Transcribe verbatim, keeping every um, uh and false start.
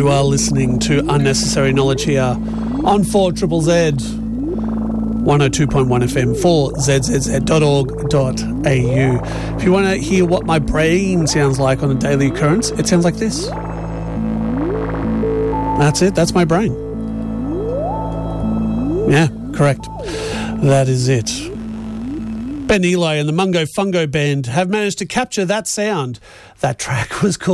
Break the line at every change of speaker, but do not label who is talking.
You are listening to Unnecessary Knowledge here on four Z Z Z, one oh two point one F M, four Z Z Z dot org dot A U. If you want to hear what my brain sounds like on a daily occurrence, it sounds like this. That's it. That's my brain. Yeah, correct. That is it. Ben Eli and the Mungo Fungo Band have managed to capture that sound. That track was called